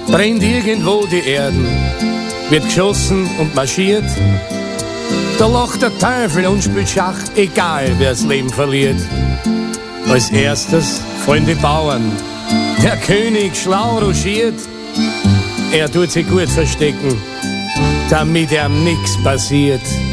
Brennt irgendwo die Erden, wird geschossen und marschiert. Da lacht der Teufel und spielt Schach, egal wer's Leben verliert. Als erstes fallen die Bauern, der König schlau ruschiert. Er tut sich gut verstecken, damit ihm nix passiert.